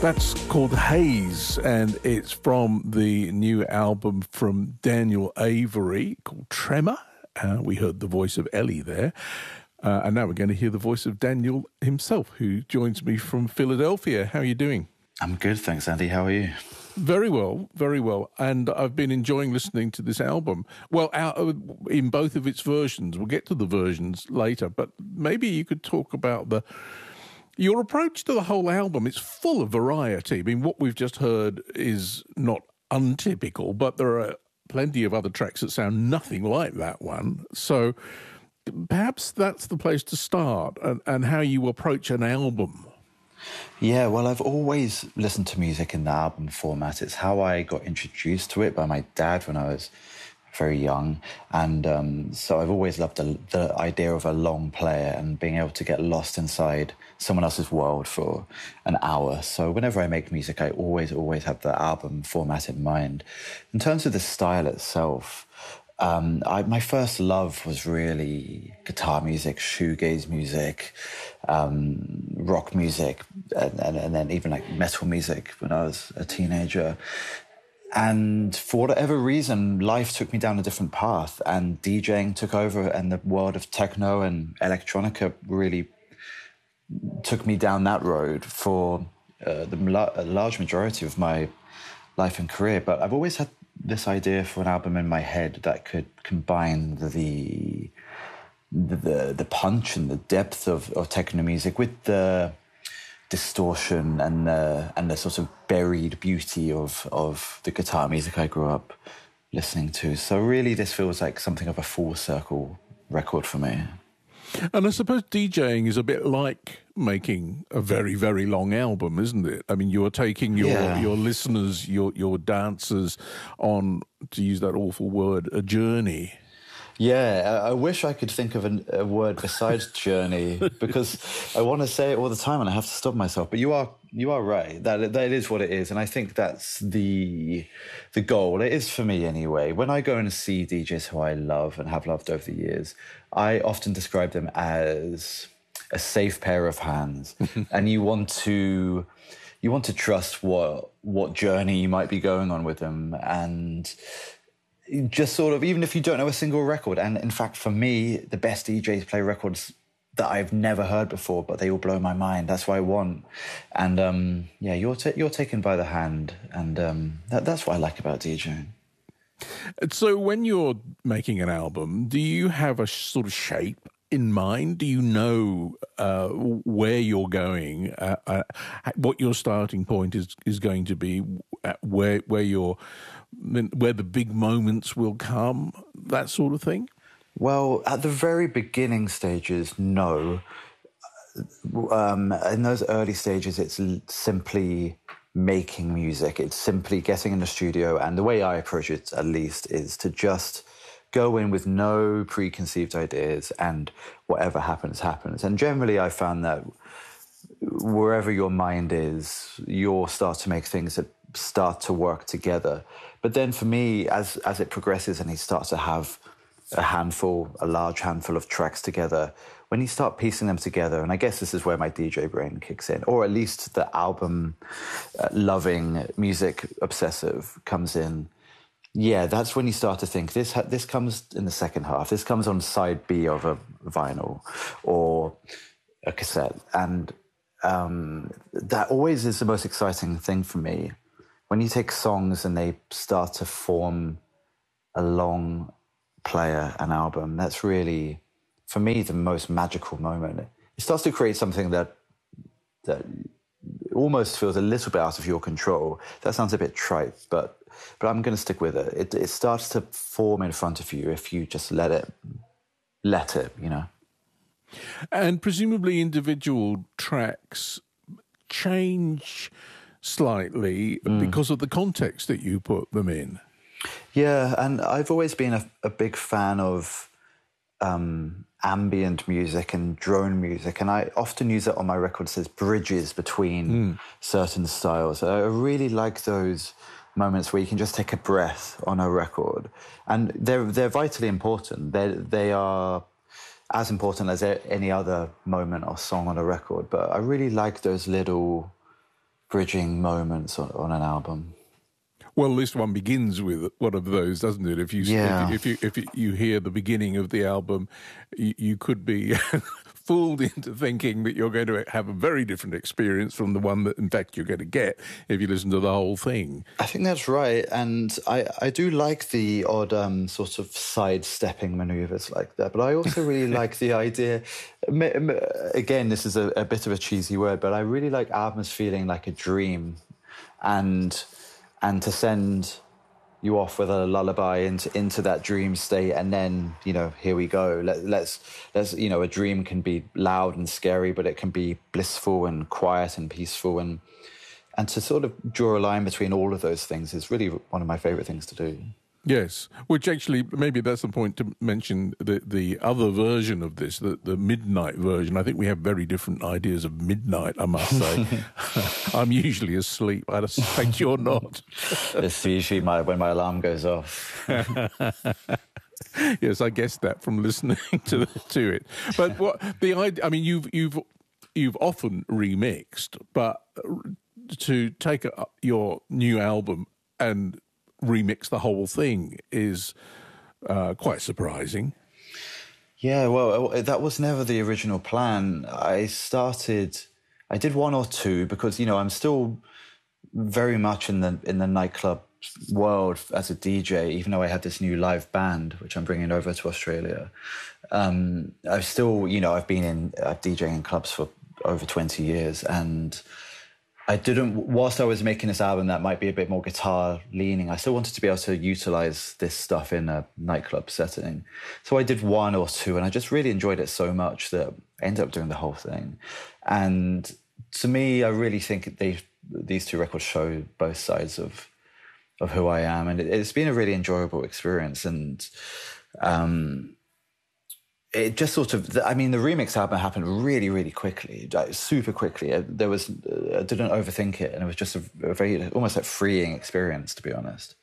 That's called Haze, and it's from the new album from Daniel Avery called Tremor. We heard the voice of Ellie there. And now we're going to hear the voice of Daniel himself, who joins me from Philadelphia. How are you doing? I'm good, thanks, Andy. How are you? Very well, very well. And I've been enjoying listening to this album. Well, in both of its versions. We'll get to the versions later, but maybe you could talk about your approach to the whole album. It's full of variety. I mean, what we've just heard is not untypical, but there are plenty of other tracks that sound nothing like that one. So perhaps that's the place to start, and how you approach an album. Yeah, well, I've always listened to music in the album format. It's how I got introduced to it by my dad when I was very young. And so I've always loved the idea of a long player and being able to get lost inside someone else's world for an hour. So whenever I make music, I always have the album format in mind. In terms of the style itself, my first love was really guitar music, shoegaze music, rock music, and then even like metal music when I was a teenager. And for whatever reason, life took me down a different path, and DJing took over, and the world of techno and electronica really took me down that road for the large majority of my life and career. But I've always had this idea for an album in my head that could combine the punch and the depth of techno music with the distortion and the sort of buried beauty of the guitar music I grew up listening to. So really this feels like something of a full circle record for me. And I suppose DJing is a bit like making a very, very long album, isn't it? I mean, you're taking your listeners, your dancers on, to use that awful word, a journey. Yeah, I wish I could think of a word besides journey, because I want to say it all the time and I have to stop myself. But you are right. That is what it is, and I think that's the goal. It is for me anyway. When I go and see DJs who I love and have loved over the years, I often describe them as a safe pair of hands, and you want to trust what journey you might be going on with them, and just sort of, even if you don't know a single record. And in fact, for me, the best DJs play records that I've never heard before, but they all blow my mind. That's what I want. And you're taken by the hand, and that's what I like about DJing. So when you're making an album, do you have a sort of shape in mind? Do you know where you're going, what your starting point is going to be, where the big moments will come, that sort of thing? Well, at the very beginning stages, no. In those early stages, it's simply making music. It's simply getting in the studio, and the way I approach it, at least, is to just go in with no preconceived ideas, and whatever happens, happens. And generally, I found that wherever your mind is, you'll start to make things that start to work together. But then for me, as it progresses and he starts to have a large handful of tracks together, when you start piecing them together, and I guess this is where my DJ brain kicks in, or at least the album loving, music obsessive comes in. Yeah, that's when you start to think, this comes in the second half. This comes on side B of a vinyl or a cassette. And that always is the most exciting thing for me. When you take songs and they start to form a long player, an album, that's really, for me, the most magical moment. It starts to create something that almost feels a little bit out of your control. That sounds a bit trite, but I'm going to stick with it. It starts to form in front of you if you just let it, you know. And presumably individual tracks change slightly because of the context that you put them in. Yeah, and I've always been a big fan of ambient music and drone music, and I often use it on my records as bridges between certain styles. I really like those moments where you can just take a breath on a record, and they're vitally important. They are as important as any other moment or song on a record, but I really like those little bridging moments on an album. Well, this one begins with one of those, doesn't it? If you hear the beginning of the album, you could be fooled into thinking that you're going to have a very different experience from the one that, in fact, you're going to get if you listen to the whole thing. I think that's right, and I do like the odd sort of sidestepping manoeuvres like that, but I also really like the idea. Again, this is a bit of a cheesy word, but I really like albums feeling like a dream, and to send you off with a lullaby into that dream state, and then, you know, here we go. Let's you know, a dream can be loud and scary, but it can be blissful and quiet and peaceful, and to sort of draw a line between all of those things is really one of my favorite things to do. Yes, which actually, maybe that's the point to mention the other version of this, the midnight version. I think we have very different ideas of midnight, I must say. I'm usually asleep. I suspect you're not. It's usually when my alarm goes off. Yes, I guessed that from listening to it. But what the idea? I mean, you've often remixed, but to take your new album and remix the whole thing is quite surprising. Yeah, well, that was never the original plan. I did one or two because, you know, I'm still very much in the nightclub world as a DJ, even though I had this new live band, which I'm bringing over to Australia. I've still, you know, I've been DJing in clubs for over 20 years, and whilst I was making this album that might be a bit more guitar leaning, I still wanted to be able to utilize this stuff in a nightclub setting. So I did one or two, and I just really enjoyed it so much that I ended up doing the whole thing. And to me, I really think these two records show both sides of who I am. And it's been a really enjoyable experience. And it just sort of, I mean, the remix album happened really, really quickly, super quickly. I didn't overthink it, and it was just a very, almost like freeing experience, to be honest.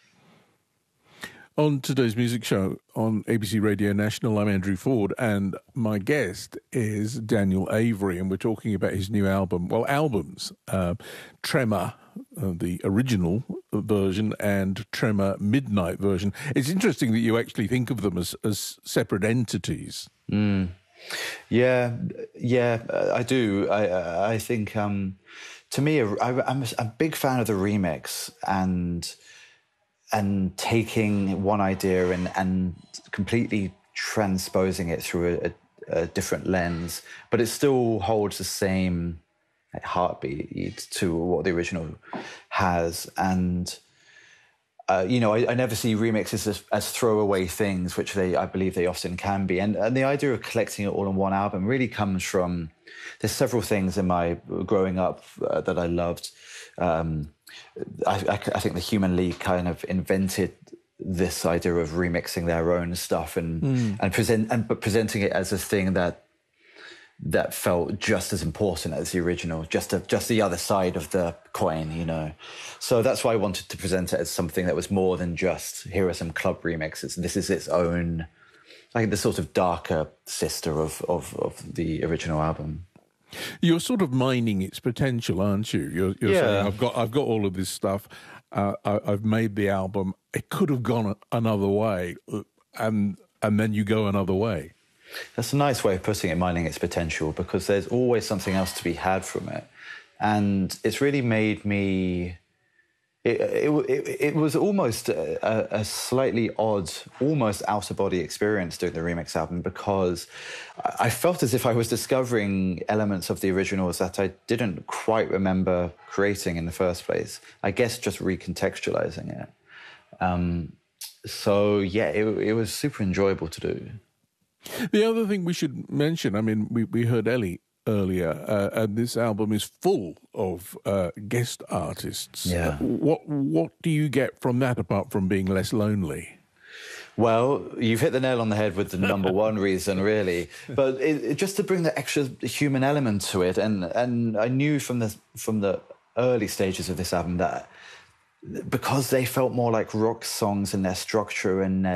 On today's music show on ABC Radio National, I'm Andrew Ford, and my guest is Daniel Avery, and we're talking about his new album. Well, albums, Tremor, the original version, and Tremor Midnight version. It's interesting that you actually think of them as separate entities. Mm. Yeah, I do. I think, to me, I'm a big fan of the remix and taking one idea and completely transposing it through a different lens, but it still holds the same heartbeat to what the original has. And you know, I never see remixes as throwaway things, which I believe they often can be. And the idea of collecting it all on one album really comes from, there's several things in my growing up that I loved. I think the Human League kind of invented this idea of remixing their own stuff and presenting it as a thing that felt just as important as the original, just the other side of the coin, you know. So that's why I wanted to present it as something that was more than just, here are some club remixes. This is its own, like the sort of darker sister of the original album. You're sort of mining its potential, aren't you? You're saying, I've got all of this stuff. I've made the album. It could have gone another way, and then you go another way. That's a nice way of putting it, mining its potential, because there's always something else to be had from it. And it's really made me... It was almost a slightly odd, almost out-of-body experience doing the remix album, because I felt as if I was discovering elements of the originals that I didn't quite remember creating in the first place. I guess just recontextualizing it. So, yeah, it was super enjoyable to do. The other thing we should mention, I mean, we heard Ellie earlier, and this album is full of guest artists. Yeah. What do you get from that, apart from being less lonely? Well, you've hit the nail on the head with the number one reason, really. But just to bring the extra human element to it, and I knew from the early stages of this album that because they felt more like rock songs in their structure and their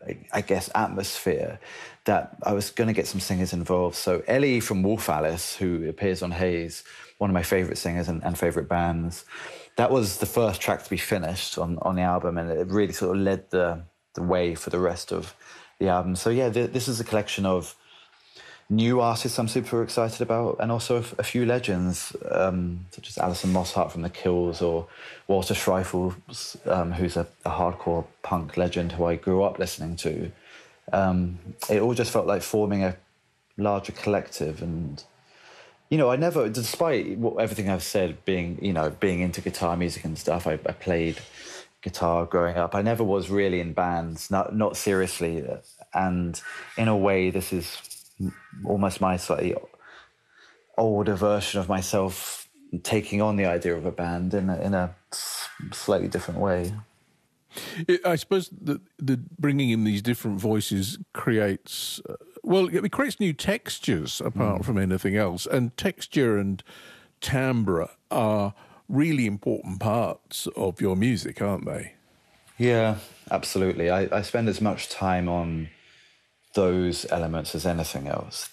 I guess, atmosphere, that I was going to get some singers involved. So Ellie from Wolf Alice, who appears on Haze, one of my favourite singers and favourite bands, that was the first track to be finished on the album, and it really sort of led the way for the rest of the album. So yeah, this is a collection of new artists I'm super excited about, and also a few legends, such as Alison Mosshart from The Kills, or Walter Schreifel, who's a hardcore punk legend who I grew up listening to. It all just felt like forming a larger collective. And, you know, I never, despite everything I've said, being into guitar music and stuff, I played guitar growing up. I never was really in bands, not seriously. And in a way, this is almost my slightly older version of myself taking on the idea of a band in a slightly different way. I suppose that the bringing in these different voices creates it creates new textures apart from anything else, and texture and timbre are really important parts of your music, aren't they? Yeah, absolutely. I spend as much time on those elements as anything else.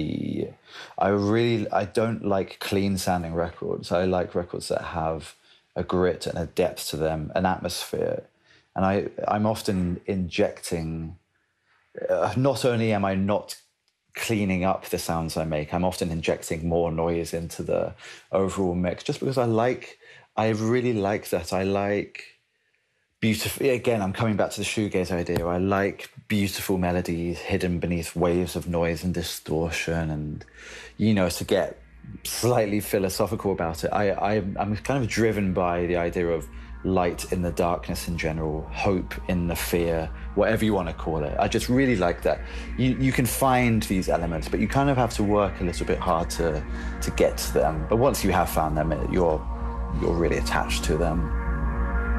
I don't like clean sounding records. I like records that have a grit and a depth to them, an atmosphere. And I'm often injecting, not only am I not cleaning up the sounds I make, I'm often injecting more noise into the overall mix, just because I really like that. I like beautiful, again, I'm coming back to the shoegaze idea. I like beautiful melodies hidden beneath waves of noise and distortion, and, to get slightly philosophical about it, I'm kind of driven by the idea of light in the darkness in general, hope in the fear, whatever you want to call it. I just really like that. You can find these elements, but you kind of have to work a little bit hard to get to them. But once you have found them, you're really attached to them.